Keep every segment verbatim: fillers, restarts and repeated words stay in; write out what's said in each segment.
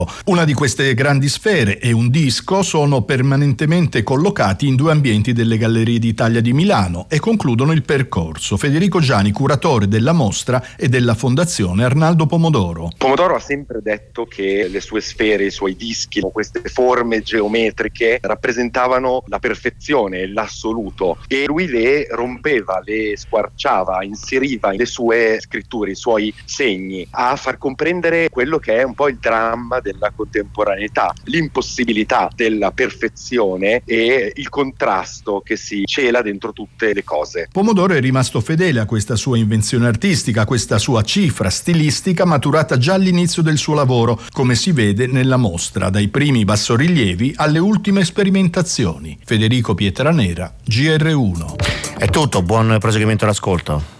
Una di queste grandi sfere e un disco sono permanentemente collocati in due ambienti delle Gallerie d'Italia di Milano e concludono il percorso. Federico Giani, curatore della mostra e della Fondazione Arnaldo Pomodoro. Pomodoro ha sempre detto che le sue sfere, i suoi dischi, queste forme geometriche rappresentavano la perfezione, l'assoluto, e lui le rompeva, le squarciava, inseriva le sue scritture, i suoi segni, a far comprendere quello che è un po' il dramma della contemporaneità, l'impossibilità della perfezione e il contrasto che si cela dentro tutte le cose. Pomodoro è rimasto fedele a questa sua invenzione artistica, a questa sua cifra stilistica maturata già all'inizio del suo lavoro, come si vede nella mostra, dai primi bassorilievi alle ultime sperimentazioni. Federico Pietranera, G R uno. È tutto, buon proseguimento all'ascolto.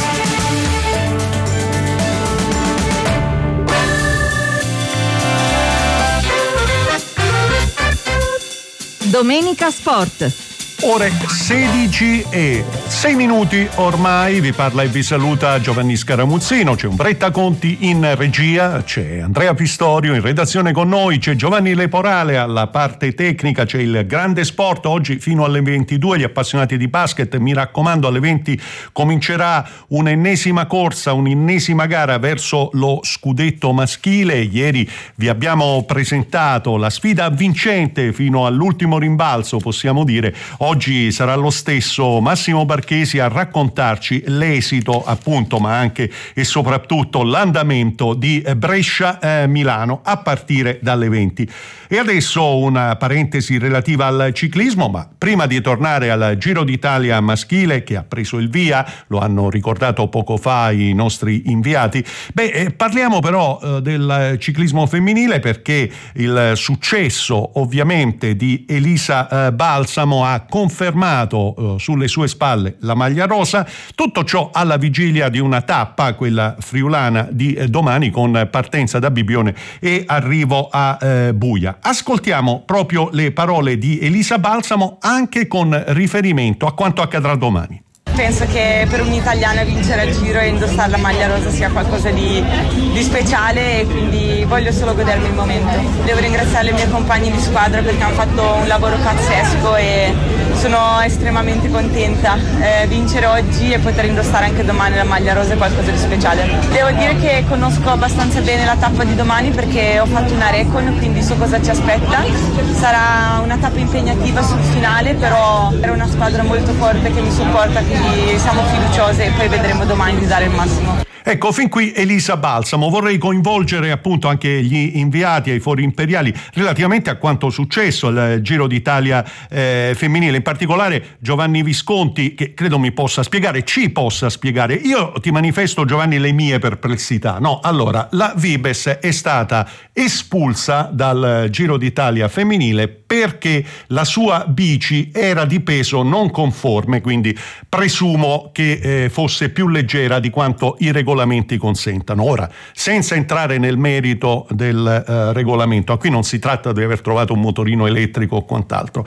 Domenica Sport. Ore sedici e sei minuti ormai, vi parla e vi saluta Giovanni Scaramuzzino, c'è Umbretta Conti in regia, c'è Andrea Pistorio in redazione con noi, c'è Giovanni Leporale alla parte tecnica, c'è il Grande Sport oggi fino alle ventidue, gli appassionati di basket, mi raccomando, alle venti comincerà un'ennesima corsa, un'ennesima gara verso lo scudetto maschile. Ieri vi abbiamo presentato la sfida vincente fino all'ultimo rimbalzo, possiamo dire. Oggi sarà lo stesso Massimo Barchesi a raccontarci l'esito, appunto, ma anche e soprattutto l'andamento di Brescia-Milano a partire dalle venti. E adesso una parentesi relativa al ciclismo, ma prima di tornare al Giro d'Italia maschile che ha preso il via, lo hanno ricordato poco fa i nostri inviati, beh, eh, parliamo però eh, del ciclismo femminile, perché il successo ovviamente di Elisa eh, Balsamo ha confermato eh, sulle sue spalle la maglia rosa, tutto ciò alla vigilia di una tappa, quella friulana di eh, domani, con partenza da Bibbione e arrivo a eh, Buia. Ascoltiamo proprio le parole di Elisa Balsamo anche con riferimento a quanto accadrà domani. Penso che per un'italiana vincere il Giro e indossare la maglia rosa sia qualcosa di, di speciale, e quindi voglio solo godermi il momento. Devo ringraziare le mie compagne di squadra perché hanno fatto un lavoro pazzesco e sono estremamente contenta. Eh, vincere oggi e poter indossare anche domani la maglia rosa è qualcosa di speciale. Devo dire che conosco abbastanza bene la tappa di domani perché ho fatto una recon, quindi so cosa ci aspetta. Sarà una tappa impegnativa sul finale, però è una squadra molto forte che mi supporta, quindi siamo fiduciose e poi vedremo domani di dare il massimo. Ecco, fin qui Elisa Balsamo. Vorrei coinvolgere appunto anche gli inviati ai fori imperiali relativamente a quanto successo al Giro d'Italia eh, femminile, in particolare Giovanni Visconti, che credo mi possa spiegare, ci possa spiegare. Io ti manifesto, Giovanni, le mie perplessità. No, allora, la Vibes è stata espulsa dal Giro d'Italia femminile perché la sua bici era di peso non conforme, quindi presumo che eh, fosse più leggera di quanto i regolamenti consentano. Ora, senza entrare nel merito del eh, regolamento, qui non si tratta di aver trovato un motorino elettrico o quant'altro.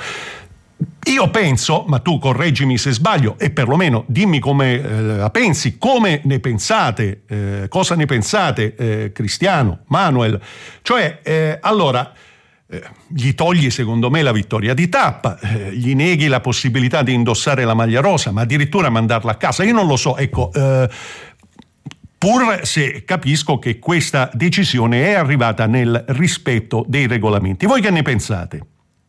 Io penso, ma tu correggimi se sbaglio e perlomeno dimmi come eh, la pensi, come ne pensate, eh, cosa ne pensate, eh, Cristiano, Manuel, cioè eh, allora eh, gli togli secondo me la vittoria di tappa, eh, gli neghi la possibilità di indossare la maglia rosa, ma addirittura mandarla a casa, io non lo so, ecco, eh, pur se capisco che questa decisione è arrivata nel rispetto dei regolamenti. Voi che ne pensate?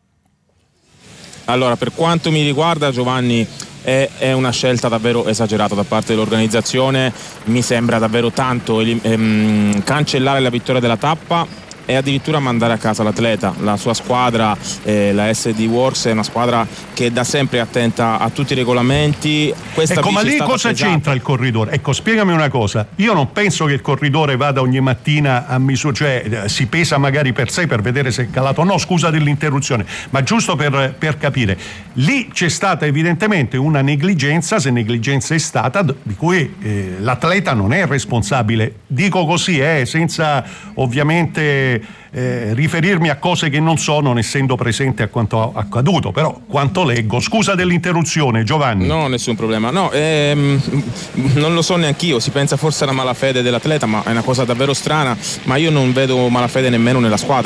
Allora, per quanto mi riguarda, Giovanni, è, è una scelta davvero esagerata da parte dell'organizzazione. Mi sembra davvero tanto ehm, cancellare la vittoria della tappa e addirittura mandare a casa l'atleta. La sua squadra, eh, la S D Works, è una squadra che da sempre è attenta a tutti i regolamenti. Questa ecco, ma lì cosa pesata. C'entra il corridore? Ecco, spiegami una cosa. Io non penso che il corridore vada ogni mattina a misura, cioè si pesa magari per sé per vedere se è calato o no, scusa dell'interruzione, ma giusto per, per capire. Lì c'è stata evidentemente una negligenza, se negligenza è stata, di cui eh, l'atleta non è responsabile. Dico così, eh, senza ovviamente difficile eh, riferirmi a cose che non so, non essendo presente a quanto accaduto, però quanto leggo. Scusa dell'interruzione, Giovanni. No, nessun problema. No, ehm, non lo so neanch'io, si pensa forse alla malafede dell'atleta, ma è una cosa davvero strana, ma io non vedo malafede nemmeno nella squadra.